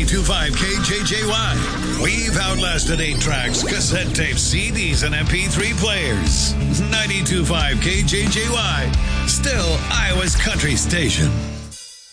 92.5 KJJY. We've outlasted 8 tracks, cassette tapes, CDs, and MP3 players. 92.5 KJJY. Still Iowa's country station.